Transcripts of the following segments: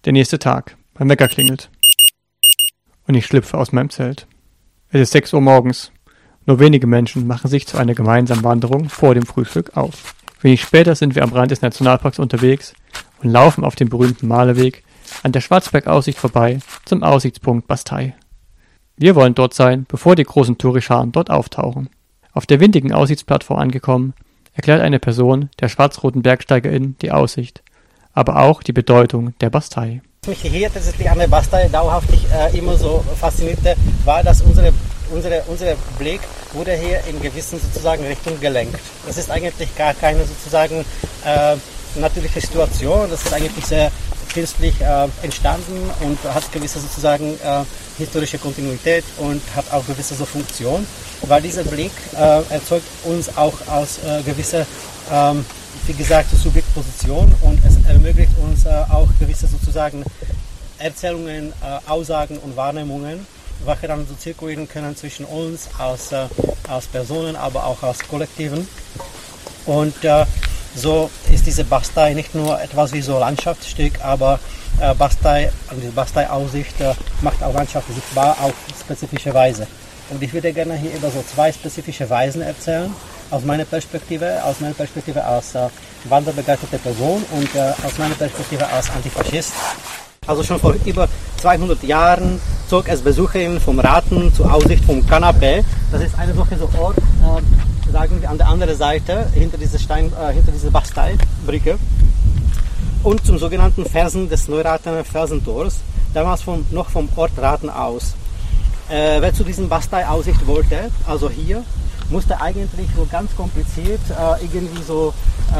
Der nächste Tag. Mein Wecker klingelt. Und ich schlüpfe aus meinem Zelt. Es ist 6 Uhr morgens. Nur wenige Menschen machen sich zu einer gemeinsamen Wanderung vor dem Frühstück auf. Wenig später sind wir am Rand des Nationalparks unterwegs und laufen auf dem berühmten Maleweg an der Schwarzbergaussicht vorbei zum Aussichtspunkt Bastei. Wir wollen dort sein, bevor die großen Tourischaren dort auftauchen. Auf der windigen Aussichtsplattform angekommen, erklärt eine Person der schwarz-roten BergsteigerInnen die Aussicht, aber auch die Bedeutung der Bastei. Was mich hier tatsächlich an der Bastei dauerhaft immer so faszinierte, war, dass unser Blick wurde hier in gewissen sozusagen Richtung gelenkt. Das ist eigentlich gar keine sozusagen natürliche Situation, das ist eigentlich sehr künstlich entstanden und hat gewisse sozusagen historische Kontinuität und hat auch gewisse so Funktion, weil dieser Blick erzeugt uns auch aus gewisser wie gesagt, Subjektposition und es ermöglicht uns auch gewisse sozusagen Erzählungen, Aussagen und Wahrnehmungen, welche dann so zirkulieren können zwischen uns als Personen, aber auch als Kollektiven. Und so ist diese Bastei nicht nur etwas wie so Landschaftsstück, aber diese Bastei-Aussicht macht auch Landschaft sichtbar auf spezifische Weise. Und ich würde gerne hier über so 2 spezifische Weisen erzählen. Aus meiner Perspektive als wanderbegeisterte Person und aus meiner Perspektive als Antifaschist. Also schon vor über 200 Jahren zog es Besucherinnen vom Raten zur Aussicht vom Kanapee. Das ist eine solche Ort, sagen wir an der anderen Seite, hinter dieser Bastei-Brücke. Und zum sogenannten Felsen des Neuratener Felsentors, damals noch vom Ort Raten aus. Wer zu diesem Bastei-Aussicht wollte, also hier, musste eigentlich so ganz kompliziert irgendwie so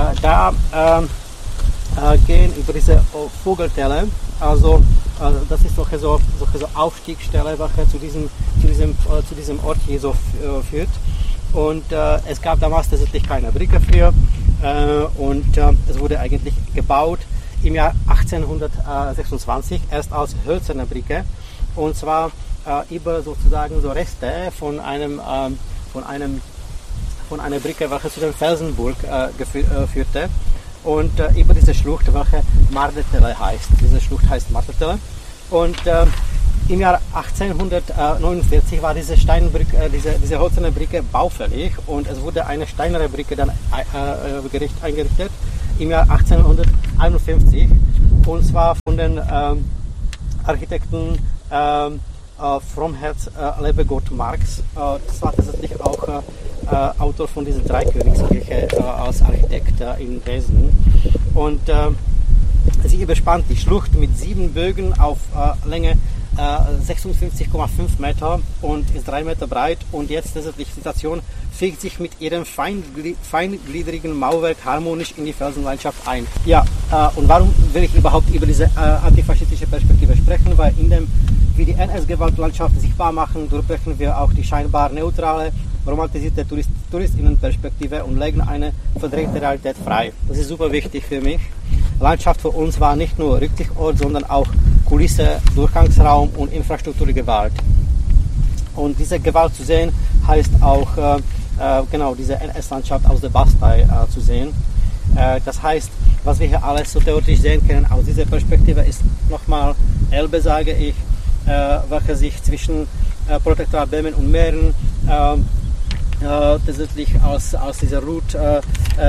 gehen über diese Vogeltelle. Also das ist solche Aufstiegsstelle, welche zu diesem Ort hier so führt. Und es gab damals tatsächlich keine Brücke für und es wurde eigentlich gebaut im Jahr 1826 erst als hölzerne Brücke und zwar über sozusagen so Reste von einer Brücke, welche zu dem Felsenburg führte und über diese Schlucht, welche Mardertele heißt. Diese Schlucht heißt Mardertele und im Jahr 1849 war diese diese hölzerne Brücke baufällig und es wurde eine steinerne Brücke dann eingerichtet im Jahr 1851 und zwar von den Architekten Fromherz Lebegott Marx. Das war tatsächlich auch Autor von dieser Dreikönigskirche als Architekt in Dresden. Und sie überspannt die Schlucht mit 7 Bögen auf Länge 56,5 Meter und ist 3 Meter breit. Und jetzt tatsächlich die Station fügt sich mit ihrem feingliedrigen Mauerwerk harmonisch in die Felsenlandschaft ein. Ja, und warum will ich überhaupt über diese antifaschistische Perspektive sprechen? Weil wie die NS-Gewaltlandschaft sichtbar machen, durchbrechen wir auch die scheinbar neutrale, romantisierte Touristinnenperspektive und legen eine verdrängte Realität frei. Das ist super wichtig für mich. Landschaft für uns war nicht nur Rückzugsort, sondern auch Kulisse, Durchgangsraum und Infrastrukturgewalt. Und diese Gewalt zu sehen, heißt auch genau diese NS-Landschaft aus der Bastei zu sehen. Das heißt, was wir hier alles so theoretisch sehen können aus dieser Perspektive ist nochmal Elbe, sage ich, welche sich zwischen Protektorat Böhmen und Mähren tatsächlich aus dieser Route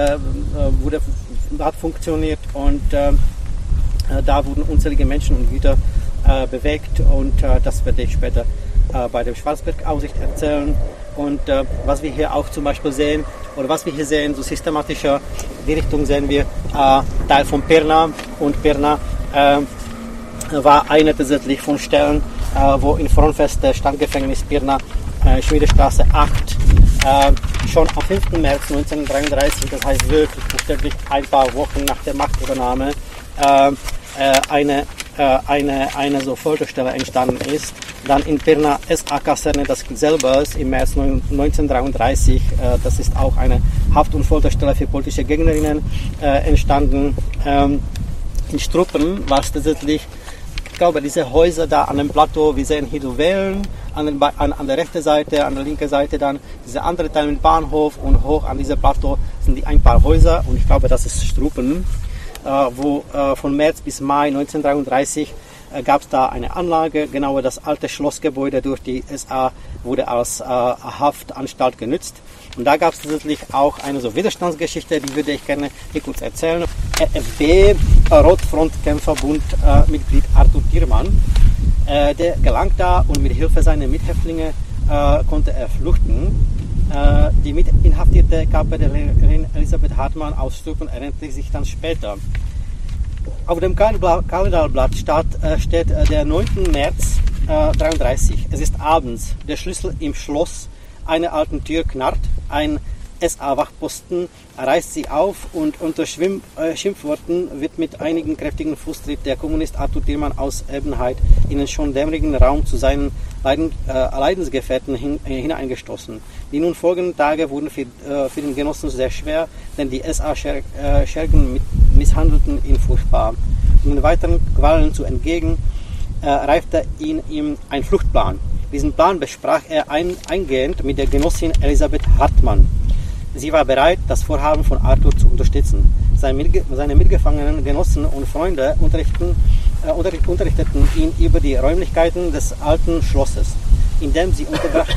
hat funktioniert und da wurden unzählige Menschen und Güter bewegt und das werde ich später bei der Schwarzberg-Aussicht erzählen. Und was wir hier auch zum Beispiel sehen, oder was wir hier sehen, so systematischer die Richtung sehen wir Teil von Pirna und Pirna war eine tatsächlich von Stellen, wo in Frohnfeste Standgefängnis Pirna, Schmiedestraße 8, schon am 5. März 1933, das heißt wirklich buchstäblich ein paar Wochen nach der Machtübernahme, eine so Folterstelle entstanden ist. Dann in Pirna SA-Kaserne, das selber im März 1933, das ist auch eine Haft- und Folterstelle für politische Gegnerinnen entstanden. In Struppen war es tatsächlich, ich glaube, diese Häuser da an dem Plateau, wir sehen hier so Wellen, an der rechten Seite, an der linken Seite dann dieser andere Teil mit Bahnhof und hoch an diesem Plateau sind ein paar Häuser und ich glaube, das ist Struppen. wo von März bis Mai 1933 gab es da eine Anlage, genauer das alte Schlossgebäude durch die SA wurde als Haftanstalt genutzt. Und da gab es tatsächlich auch eine so Widerstandsgeschichte, die würde ich gerne hier kurz erzählen. RFB, Rotfrontkämpferbund, Mitglied Arthur Thiermann, der gelang da und mit Hilfe seiner Mithäftlinge konnte er fluchten. Die mitinhaftierte Kapitän Elisabeth Hartmann aus Sturp und erinnerte sich dann später. Auf dem Kalenderblatt steht der 9. März 1933. Es ist abends. Der Schlüssel im Schloss einer alten Tür knarrt. Ein SA-Wachposten reißt sie auf und unter Schimpfworten wird mit einigen kräftigen Fußtritt der Kommunist Arthur Thiermann aus Ebenheit in den schon dämmerigen Raum zu seinen Leidensgefährten hineingestoßen. Die nun folgenden Tage wurden für den Genossen sehr schwer, denn die SA-Schergen misshandelten ihn furchtbar. Um den weiteren Qualen zu entgegen, reifte ihm ein Fluchtplan. Diesen Plan besprach er eingehend mit der Genossin Elisabeth Hartmann. Sie war bereit, das Vorhaben von Arthur zu unterstützen. Seine mitgefangenen Genossen und Freunde unterrichteten ihn über die Räumlichkeiten des alten Schlosses, in dem sie untergebracht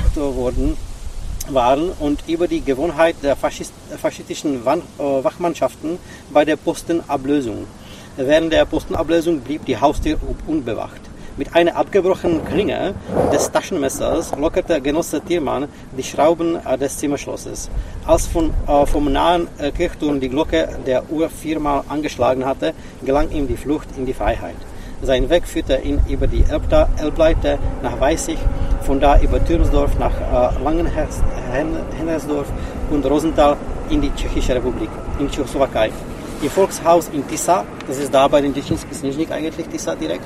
waren, und über die Gewohnheit der faschistischen Wachmannschaften bei der Postenablösung. Während der Postenablösung blieb die Haustür unbewacht. Mit einer abgebrochenen Klinge des Taschenmessers lockerte Genosse Thiermann die Schrauben des Zimmerschlosses. Als vom nahen Kirchturm die Glocke der Uhr 4-mal angeschlagen hatte, gelang ihm die Flucht in die Freiheit. Sein Weg führte ihn über die Elbleite nach Weißig, von da über Türmsdorf nach Langenhennersdorf und Rosenthal in die Tschechische Republik, in Tschechoslowakei. Im Volkshaus in Tisa, das ist da bei den Děčínsky eigentlich Tisa direkt,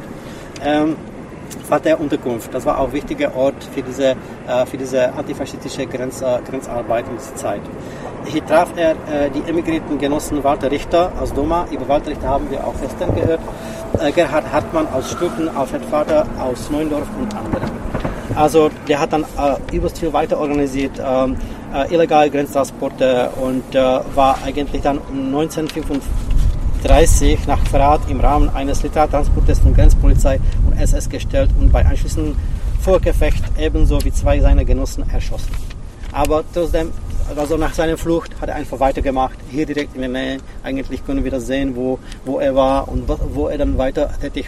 fand er Unterkunft. Das war auch ein wichtiger Ort für diese antifaschistische Grenzarbeit in dieser Zeit. Hier traf er die emigrierten Genossen Walter Richter aus Doma. Über Walter Richter haben wir auch gestern gehört. Gerhard Hartmann aus Stücken, Alfred Vater aus Neundorf und andere. Also der hat dann übelst viel weiter organisiert, illegale Grenztransporte, und war eigentlich dann 1935 nach Verrat im Rahmen eines Literartransportes von Grenzpolizei und SS gestellt und bei anschließendem Vorgefecht ebenso wie 2 seiner Genossen erschossen. Aber trotzdem, also nach seiner Flucht hat er einfach weitergemacht, hier direkt in der Nähe. Eigentlich können wir das sehen, wo er war und wo er dann weiter tätig